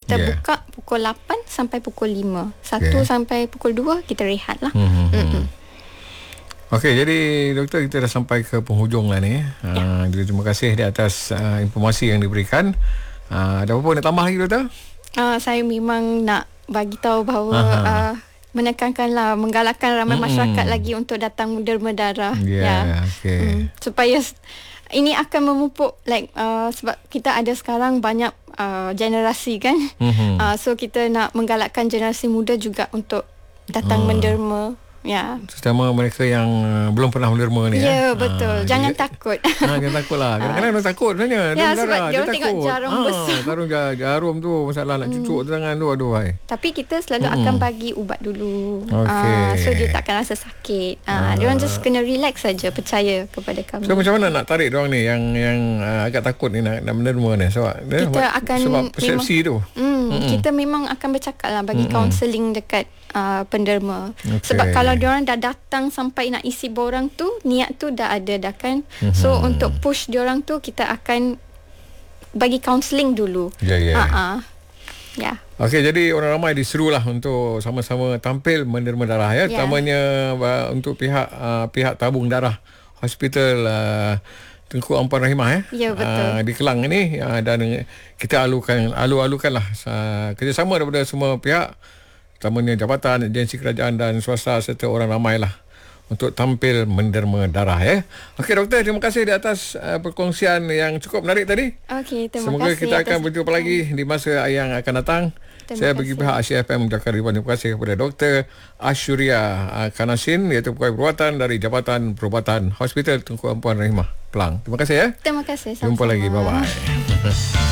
Kita buka pukul 8 sampai pukul 5. 1 sampai pukul 2 kita rehat lah. Okey, jadi doktor, kita dah sampai ke penghujung lah ni. Jadi terima kasih di atas informasi yang diberikan. Ada apa-apa nak tambah lagi, doktor? Saya memang nak bagi tahu bahawa menekankanlah, menggalakkan ramai masyarakat lagi untuk datang menderma darah. Supaya ini akan memupuk sebab kita ada sekarang banyak generasi kan. So kita nak menggalakkan generasi muda juga untuk datang menderma. Terutama mereka yang belum pernah menderma ni. Betul. Jangan takut. Jangan takut lah. Kadang-kadang orang takut sebenarnya. Sebab dia tengok jarum besar. Jarum tu masalah nak cucuk tangan tu. Tapi kita selalu akan bagi ubat dulu. So dia takkan rasa sakit. Diorang just kena relax saja, percaya kepada kami. So macam mana nak tarik diorang ni yang agak takut ni nak menderma ni? Sebab persepsi tu. Kita memang akan bercakap lah, bagi kaunseling dekat penderma. Sebab kalau diorang dah datang sampai nak isi borang tu, niat tu dah ada dah kan. So untuk push diorang tu, kita akan bagi kaunseling dulu. Okey, jadi orang ramai diserulah untuk sama-sama tampil menderma darah ya. Terutamanya untuk pihak tabung darah Hospital Tunku Ampuan Rahimah betul. di Kelang ini, dan kita alu-alukanlah kerjasama daripada semua pihak, terutamanya jabatan, agensi kerajaan dan swasta serta orang ramai lah untuk tampil menderma darah ya. Okey doktor, terima kasih di atas perkongsian yang cukup menarik tadi. Okey, terima Semoga kasih. Kita akan berjumpa lagi di masa yang akan datang. Saya bagi pihak Asia FM mengucapkan ribuan terima kasih kepada Dr. Ashuria Kanasin, iaitu pegawai perubatan dari Jabatan Perubatan Hospital Tunku Ampuan Rahimah, Pelang. Terima kasih ya. Terima kasih. Jumpa lagi. Bye-bye.